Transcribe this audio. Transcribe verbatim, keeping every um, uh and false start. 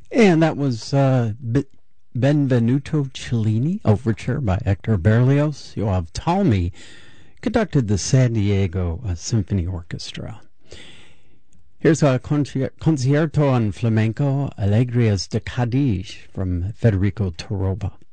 And that was uh, B- Benvenuto Cellini, Overture by Hector Berlioz. Yoav Talmy conducted the San Diego uh, Symphony Orchestra. Here's a conci- Concierto on Flamenco, Alegrias de Cadiz from Federico Toroba.